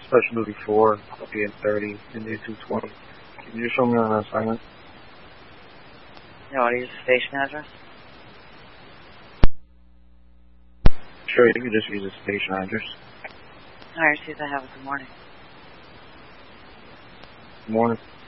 Specialty 4, PN30, India 220. Can you just show me on an assignment? You want to use the station address? Sure, you can just use the station address. I received I have it. Good morning. Good morning.